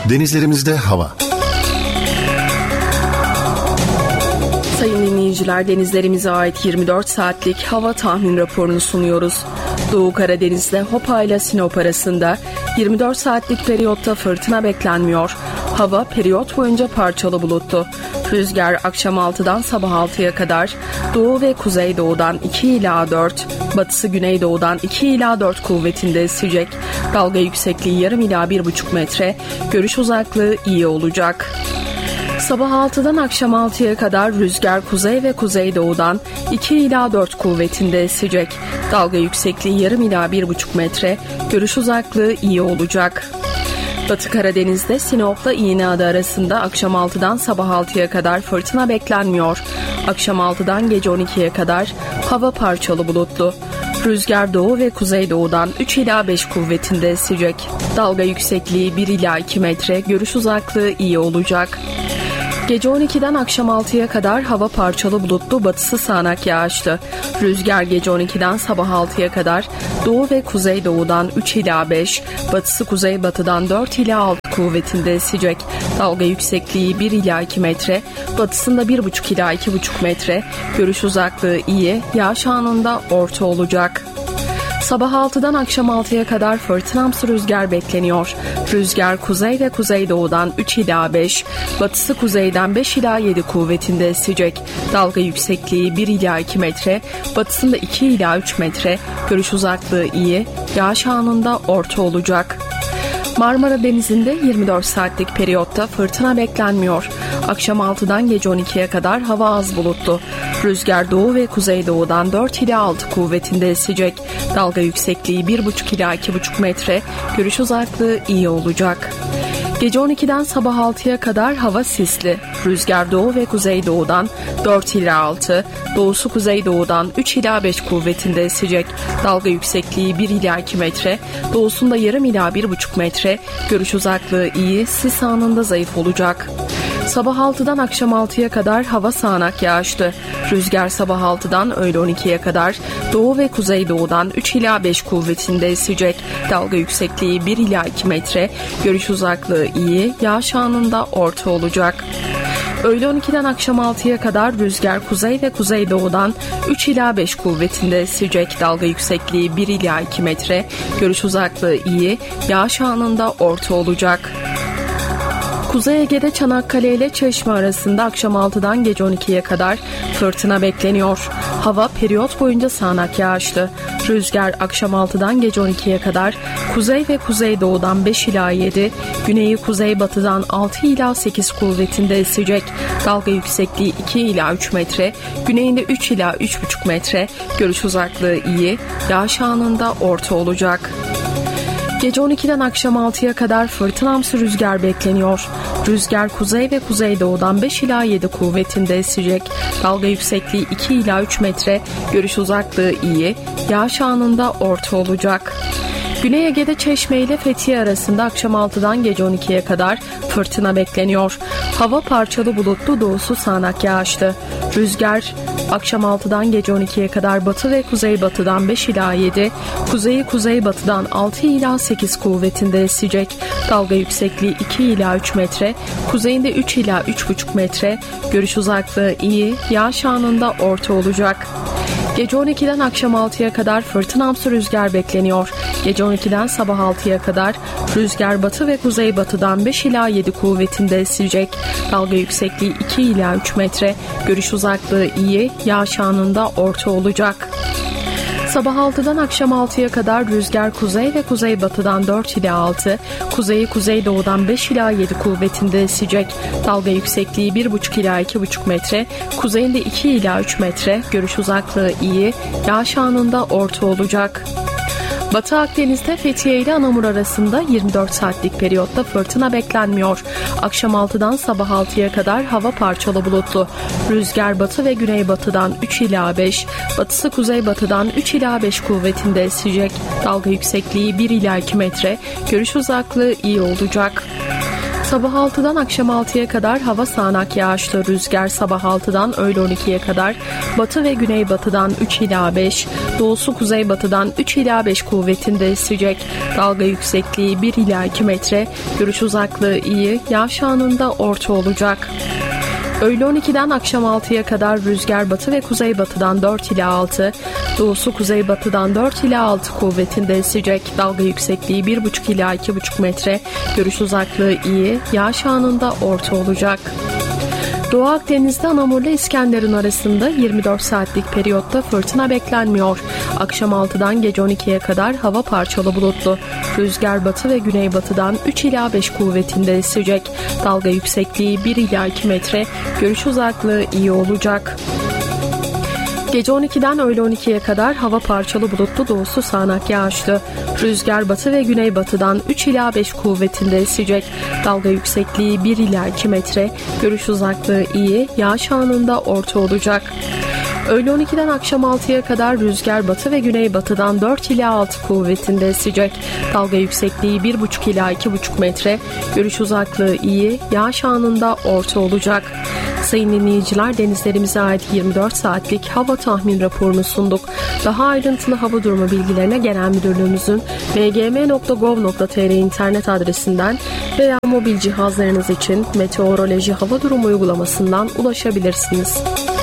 Denizlerimizde hava. Sayın dinleyiciler, denizlerimize ait 24 saatlik hava tahmin raporunu sunuyoruz. Doğu Karadeniz'de Hopa ile Sinop arasında 24 saatlik periyotta fırtına beklenmiyor. Hava periyot boyunca parçalı bulutlu. Rüzgar akşam 6'dan sabah 6'ya kadar doğu ve kuzeydoğudan 2 ila 4, batısı güneydoğudan 2 ila 4 kuvvetinde esecek. Dalga yüksekliği yarım ila 1,5 metre, görüş uzaklığı iyi olacak. Sabah 6'dan akşam 6'ya kadar rüzgar kuzey ve kuzeydoğudan 2 ila 4 kuvvetinde esecek. Dalga yüksekliği yarım ila 1,5 metre, görüş uzaklığı iyi olacak. Batı Karadeniz'de Sinop'la İğneada arasında akşam 6'dan sabah 6'ya kadar fırtına beklenmiyor. Akşam 6'dan gece 12'ye kadar hava parçalı bulutlu. Rüzgar doğu ve kuzeydoğudan 3 ila 5 kuvvetinde esecek. Dalga yüksekliği 1 ila 2 metre, görüş uzaklığı iyi olacak. Gece 12'den akşam 6'ya kadar hava parçalı bulutlu, batısı sağanak yağışlı. Rüzgar gece 12'den sabah 6'ya kadar doğu ve kuzeydoğudan 3 ila 5, batısı kuzeybatıdan 4 ila 6 kuvvetinde esecek. Dalga yüksekliği 1 ila 2 metre, batısında 1,5 ila 2,5 metre, görüş uzaklığı iyi, yağış anında orta olacak. Sabah 6'dan akşam 6'ya kadar fırtınamsı rüzgar bekleniyor. Rüzgar kuzey ve kuzeydoğudan 3 ila 5, batısı kuzeyden 5 ila 7 kuvvetinde esecek. Dalga yüksekliği 1 ila 2 metre, batısında 2 ila 3 metre, görüş uzaklığı iyi, yağış anında orta olacak. Marmara Denizi'nde 24 saatlik periyotta fırtına beklenmiyor. Akşam 6'dan gece 12'ye kadar hava az bulutlu. Rüzgar doğu ve kuzeydoğudan 4 ila 6 kuvvetinde esecek. Dalga yüksekliği 1,5 ila 2,5 metre, görüş uzaklığı iyi olacak. Gece 12'den sabah 6'ya kadar hava sisli. Rüzgar doğu ve kuzeydoğudan 4 ila 6, doğusu kuzeydoğudan 3 ila 5 kuvvetinde esecek. Dalga yüksekliği 1 ila 2 metre, doğusunda yarım ila 1,5 metre, görüş uzaklığı iyi, sis anında zayıf olacak. Sabah 6'dan akşam 6'ya kadar hava sağanak yağışlı. Rüzgar sabah 6'dan öğle 12'ye kadar doğu ve kuzeydoğudan 3 ila 5 kuvvetinde esecek. Dalga yüksekliği 1 ila 2 metre, görüş uzaklığı iyi, yağış anında orta olacak. Öğle 12'den akşam 6'ya kadar rüzgar kuzey ve kuzeydoğudan 3 ila 5 kuvvetinde esecek. Dalga yüksekliği 1 ila 2 metre, görüş uzaklığı iyi, yağış anında orta olacak. Kuzey Ege'de Çanakkale ile Çeşme arasında akşam 6'dan gece 12'ye kadar fırtına bekleniyor. Hava periyot boyunca sağanak yağışlı. Rüzgar akşam 6'dan gece 12'ye kadar kuzey ve kuzeydoğudan 5 ila 7, güneyi kuzeybatıdan 6 ila 8 kuvvetinde esecek. Dalga yüksekliği 2 ila 3 metre, güneyinde 3 ila 3,5 metre, görüş uzaklığı iyi, yağış anında orta olacak. Gece 12'den akşam 6'ya kadar fırtınamsı rüzgar bekleniyor. Rüzgar kuzey ve kuzeydoğudan 5 ila 7 kuvvetinde esecek. Dalga yüksekliği 2 ila 3 metre, görüş uzaklığı iyi, yağış anında orta olacak. Güney Ege'de Çeşme ile Fethiye arasında akşam 6'dan gece 12'ye kadar fırtına bekleniyor. Hava parçalı bulutlu, doğusu sağanak yağışlı. Rüzgar akşam 6'dan gece 12'ye kadar batı ve kuzeybatıdan 5 ila 7, kuzeyi kuzeybatıdan 6 ila 8 kuvvetinde esecek. Dalga yüksekliği 2 ila 3 metre, kuzeyinde 3 ila 3,5 metre, görüş uzaklığı iyi, yağış anında orta olacak. Gece 12'den akşam 6'ya kadar fırtınamsı rüzgar bekleniyor. Gece 12'den sabah 6'ya kadar rüzgar batı ve kuzeybatıdan 5 ila 7 kuvvetinde esecek. Dalga yüksekliği 2 ila 3 metre, görüş uzaklığı iyi, yağış anında orta olacak. Sabah 6'dan akşam 6'ya kadar rüzgar kuzey ve kuzeybatıdan 4 ila 6, kuzeyi kuzeydoğudan 5 ila 7 kuvvetinde esecek. Dalga yüksekliği 1,5 ila 2,5 metre, kuzeyinde 2 ila 3 metre, görüş uzaklığı iyi, yağış anında orta olacak. Batı Akdeniz'de Fethiye ile Anamur arasında 24 saatlik periyotta fırtına beklenmiyor. Akşam 6'dan sabah 6'ya kadar hava parçalı bulutlu. Rüzgar batı ve güneybatıdan 3 ila 5, batısı kuzeybatıdan 3 ila 5 kuvvetinde esecek. Dalga yüksekliği 1 ila 2 metre, görüş uzaklığı iyi olacak. Sabah 6'dan akşam 6'ya kadar hava sağanak yağışlı, rüzgar sabah 6'dan öğle 12'ye kadar batı ve güneybatıdan 3 ila 5, doğusu kuzeybatıdan 3 ila 5 kuvvetinde esecek. Dalga yüksekliği 1 ila 2 metre, görüş uzaklığı iyi, yağış anında orta olacak. Öğle 12'den akşam 6'ya kadar rüzgar batı ve kuzeybatıdan 4 ila 6, doğusu kuzeybatıdan 4 ila 6 kuvvetinde esecek. Dalga yüksekliği 1,5 ila 2,5 metre, görüş uzaklığı iyi, yağış anında orta olacak. Doğu Akdeniz'de Anamur'la İskenderun arasında 24 saatlik periyotta fırtına beklenmiyor. Akşam 6'dan gece 12'ye kadar hava parçalı bulutlu. Rüzgar batı ve güneybatıdan 3 ila 5 kuvvetinde esecek. Dalga yüksekliği 1 ila 2 metre, görüş uzaklığı iyi olacak. Gece 12'den öğle 12'ye kadar hava parçalı bulutlu, doğusu sağanak yağışlı. Rüzgar batı ve güneybatıdan 3 ila 5 kuvvetinde esecek. Dalga yüksekliği 1 ila 2 metre, görüş uzaklığı iyi, yağış anında orta olacak. Öğle 12'den akşam 6'ya kadar rüzgar batı ve güneybatıdan 4 ila 6 kuvvetinde esecek. Dalga yüksekliği 1,5 ila 2,5 metre, görüş uzaklığı iyi, yağış anında orta olacak. Sayın dinleyiciler, denizlerimize ait 24 saatlik hava tahmin raporunu sunduk. Daha ayrıntılı hava durumu bilgilerine Genel Müdürlüğümüzün mgm.gov.tr internet adresinden veya mobil cihazlarınız için meteoroloji hava durumu uygulamasından ulaşabilirsiniz.